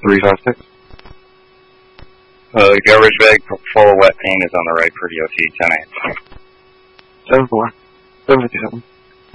356. The garbage bag full of wet paint is on the right for DOT 10-8. 7-4. 757.